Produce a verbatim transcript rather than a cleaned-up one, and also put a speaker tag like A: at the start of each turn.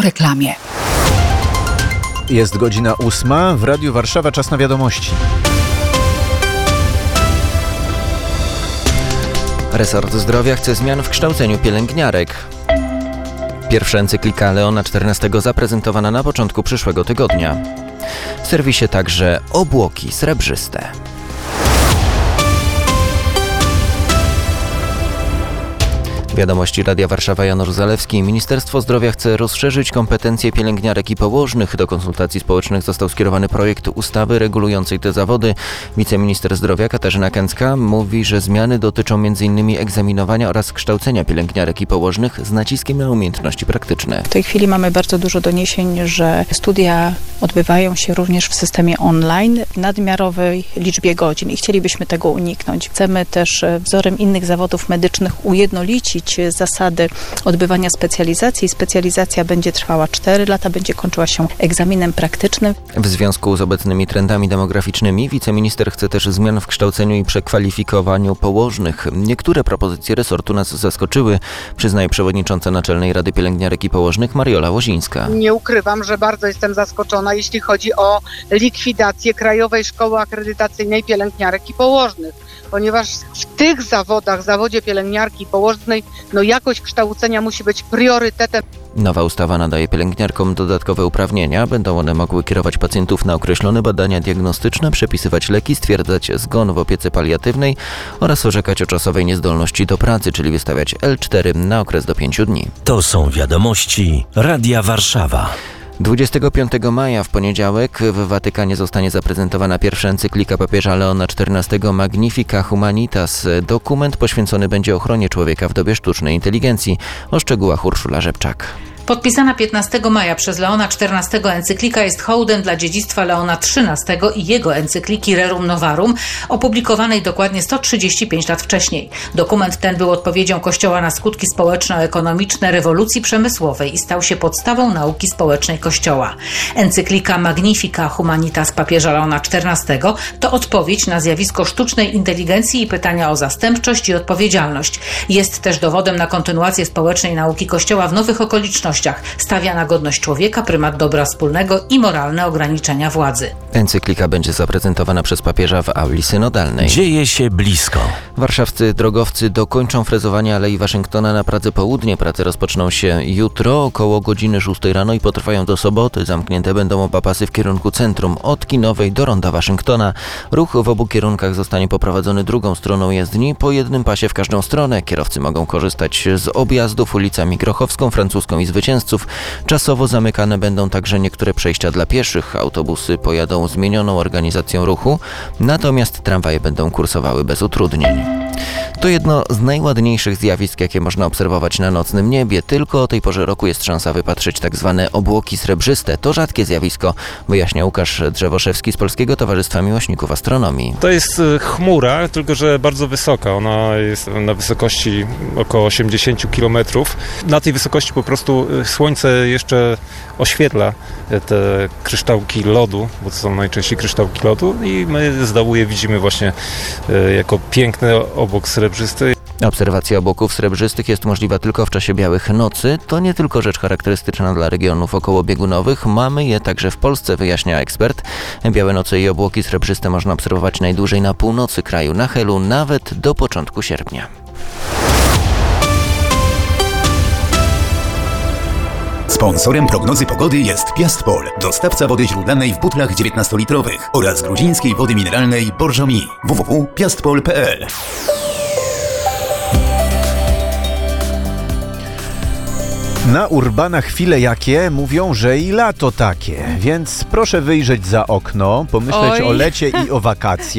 A: reklamie.
B: Jest godzina ósma. W Radiu Warszawa czas na wiadomości.
C: Resort Zdrowia chce zmian w kształceniu pielęgniarek. Pierwsza encyklika Leona czternastego zaprezentowana na początku przyszłego tygodnia. W serwisie także obłoki srebrzyste. Wiadomości Radia Warszawa, Janusz Zalewski. Ministerstwo Zdrowia chce rozszerzyć kompetencje pielęgniarek i położnych. Do konsultacji społecznych został skierowany projekt ustawy regulującej te zawody. Wiceminister Zdrowia Katarzyna Kęcka mówi, że zmiany dotyczą między innymi egzaminowania oraz kształcenia pielęgniarek i położnych z naciskiem na umiejętności praktyczne.
D: W tej chwili mamy bardzo dużo doniesień, że studia odbywają się również w systemie online w nadmiarowej liczbie godzin i chcielibyśmy tego uniknąć. Chcemy też wzorem innych zawodów medycznych ujednolicić zasady odbywania specjalizacji. Specjalizacja będzie trwała cztery lata, będzie kończyła się egzaminem praktycznym.
C: W związku z obecnymi trendami demograficznymi wiceminister chce też zmian w kształceniu i przekwalifikowaniu położnych. Niektóre propozycje resortu nas zaskoczyły, przyznaje przewodnicząca Naczelnej Rady Pielęgniarek i Położnych Mariola Łozińska.
E: Nie ukrywam, że bardzo jestem zaskoczona, jeśli chodzi o likwidację Krajowej Szkoły Akredytacyjnej Pielęgniarek i Położnych, ponieważ w tych zawodach, w zawodzie pielęgniarki i położnej, no jakość kształcenia musi być priorytetem.
C: Nowa ustawa nadaje pielęgniarkom dodatkowe uprawnienia. Będą one mogły kierować pacjentów na określone badania diagnostyczne, przepisywać leki, stwierdzać zgon w opiece paliatywnej oraz orzekać o czasowej niezdolności do pracy, czyli wystawiać L cztery na okres do pięciu dni.
F: To są wiadomości Radia Warszawa.
C: dwudziestego piątego maja w poniedziałek w Watykanie zostanie zaprezentowana pierwsza encyklika papieża Leona czternastego Magnifica Humanitas. Dokument poświęcony będzie ochronie człowieka w dobie sztucznej inteligencji. O szczegółach Urszula Rzepczak.
G: Podpisana piętnastego maja przez Leona czternastego encyklika jest hołdem dla dziedzictwa Leona trzynastego i jego encykliki Rerum Novarum, opublikowanej dokładnie sto trzydzieści pięć lat wcześniej. Dokument ten był odpowiedzią Kościoła na skutki społeczno-ekonomiczne rewolucji przemysłowej i stał się podstawą nauki społecznej Kościoła. Encyklika Magnifica Humanitas papieża Leona czternastego to odpowiedź na zjawisko sztucznej inteligencji i pytania o zastępczość i odpowiedzialność. Jest też dowodem na kontynuację społecznej nauki Kościoła w nowych okolicznościach. Stawia na godność człowieka, prymat dobra wspólnego i moralne ograniczenia władzy.
C: Encyklika będzie zaprezentowana przez papieża w auli synodalnej.
F: Dzieje się blisko.
C: Warszawscy drogowcy dokończą frezowanie Alei Waszyngtona na Pradze Południe. Prace rozpoczną się jutro około godziny szóstej rano i potrwają do soboty. Zamknięte będą oba pasy w kierunku centrum od Kinowej do Ronda Waszyngtona. Ruch w obu kierunkach zostanie poprowadzony drugą stroną jezdni, po jednym pasie w każdą stronę. Kierowcy mogą korzystać z objazdów ulicami Grochowską, Francuską i Zwycięską. Czasowo zamykane będą także niektóre przejścia dla pieszych. Autobusy pojadą zmienioną organizacją ruchu, natomiast tramwaje będą kursowały bez utrudnień. To jedno z najładniejszych zjawisk, jakie można obserwować na nocnym niebie. Tylko o tej porze roku jest szansa wypatrzyć tak zwane obłoki srebrzyste. To rzadkie zjawisko, wyjaśnia Łukasz Drzewoszewski z Polskiego Towarzystwa Miłośników Astronomii.
H: To jest chmura, tylko że bardzo wysoka. Ona jest na wysokości około osiemdziesiąt kilometrów. Na tej wysokości po prostu słońce jeszcze oświetla te kryształki lodu, bo to są najczęściej kryształki lodu i my z dołu je widzimy właśnie jako piękny obłok srebrzysty.
C: Obserwacja obłoków srebrzystych jest możliwa tylko w czasie białych nocy. To nie tylko rzecz charakterystyczna dla regionów okołobiegunowych. Mamy je także w Polsce, wyjaśnia ekspert. Białe noce i obłoki srebrzyste można obserwować najdłużej na północy kraju, na Helu, nawet do początku sierpnia.
I: Sponsorem prognozy pogody jest Piastpol, dostawca wody źródlanej w butlach dziewiętnastolitrowych oraz gruzińskiej wody mineralnej Borżomi. w w w kropka piastpol kropka p l.
B: Na Urbana chwile jakie mówią, że i lato takie, więc proszę wyjrzeć za okno, pomyśleć
A: Oj.
B: o lecie i o wakacjach.